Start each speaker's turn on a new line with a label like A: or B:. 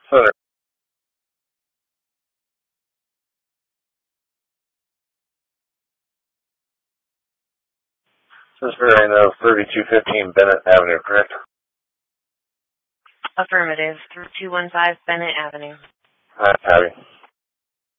A: Center. This is bearing 3215 Bennett Avenue, correct?
B: Affirmative. 3215 Bennett Avenue.
A: Hi, Patty.